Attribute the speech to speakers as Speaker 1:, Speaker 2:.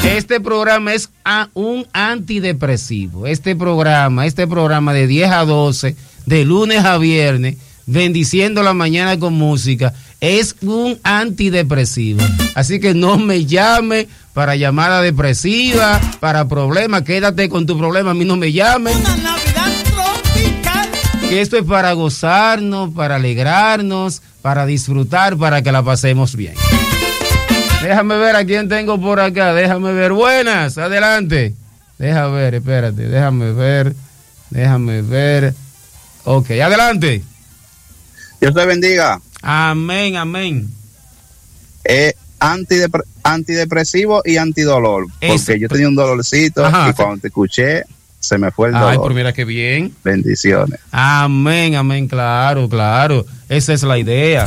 Speaker 1: Este programa es un antidepresivo. Este programa de 10 a 12, de lunes a viernes, bendiciendo la mañana con música, es un antidepresivo. Así que no me llame para llamada depresiva, para problemas. Quédate con tu problema, a mí no me llamen.
Speaker 2: Una Navidad tropical.
Speaker 1: Que esto es para gozarnos, para alegrarnos, para disfrutar, para que la pasemos bien. Déjame ver a quién tengo por acá. Déjame ver. Buenas, adelante. Déjame ver, espérate. Déjame ver. Ok, adelante.
Speaker 3: Dios te bendiga.
Speaker 1: Amén, amén.
Speaker 3: Antidepresivo y antidolor. Porque yo tenía un dolorcito. Ajá, y cuando te escuché, se me fue el dolor.
Speaker 1: Ay, pues mira qué bien.
Speaker 3: Bendiciones.
Speaker 1: Amén, amén. Claro, claro. Esa es la idea.